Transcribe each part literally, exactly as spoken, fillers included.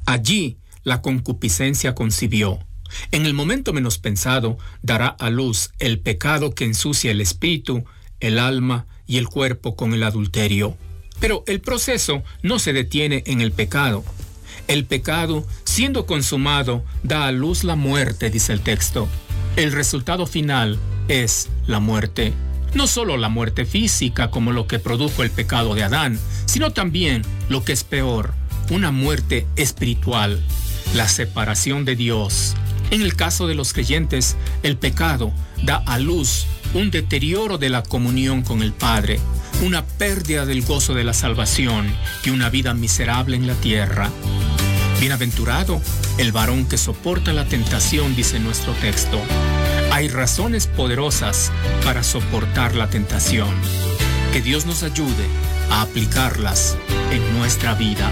Allí la concupiscencia concibió. En el momento menos pensado, dará a luz el pecado que ensucia el espíritu, el alma y el cuerpo con el adulterio. Pero el proceso no se detiene en el pecado. El pecado, siendo consumado, da a luz la muerte, dice el texto. El resultado final es la muerte. No solo la muerte física como lo que produjo el pecado de Adán, sino también, lo que es peor, una muerte espiritual, la separación de Dios. En el caso de los creyentes, el pecado da a luz un deterioro de la comunión con el Padre, una pérdida del gozo de la salvación y una vida miserable en la tierra. Bienaventurado el varón que soporta la tentación, dice nuestro texto. Hay razones poderosas para soportar la tentación. Que Dios nos ayude a aplicarlas en nuestra vida.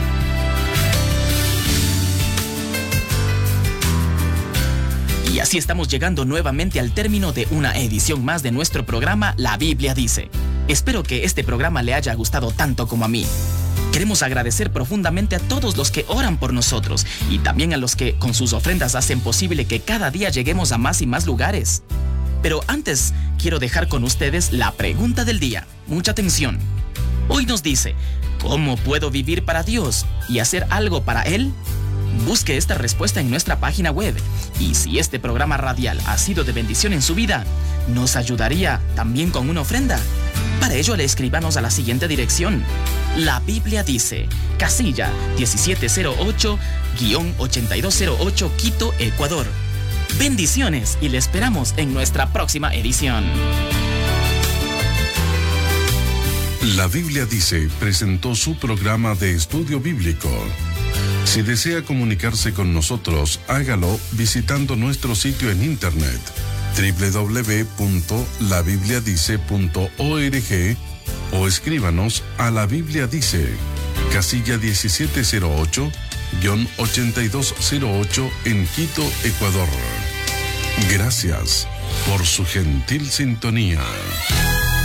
Y así estamos llegando nuevamente al término de una edición más de nuestro programa La Biblia Dice. Espero que este programa le haya gustado tanto como a mí. Queremos agradecer profundamente a todos los que oran por nosotros y también a los que con sus ofrendas hacen posible que cada día lleguemos a más y más lugares. Pero antes, quiero dejar con ustedes la pregunta del día. Mucha atención. Hoy nos dice, ¿cómo puedo vivir para Dios y hacer algo para Él? Busque esta respuesta en nuestra página web. Y si este programa radial ha sido de bendición en su vida, ¿nos ayudaría también con una ofrenda? Para ello, le escríbanos a la siguiente dirección. La Biblia Dice, casilla diecisiete cero ocho ochenta y dos cero ocho, Quito, Ecuador. Bendiciones y le esperamos en nuestra próxima edición. La Biblia Dice presentó su programa de estudio bíblico. Si desea comunicarse con nosotros, hágalo visitando nuestro sitio en internet doble u doble u doble u punto la biblia dice punto org o escríbanos a La Biblia Dice, casilla diecisiete cero ocho ochenta y dos cero ocho en Quito, Ecuador. Gracias por su gentil sintonía.